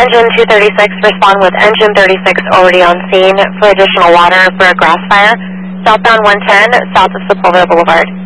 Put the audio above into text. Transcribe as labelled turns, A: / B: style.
A: Engine 236, respond with Engine 36 already on scene for additional water for a grass fire. Southbound 110, south of Sepulveda Boulevard.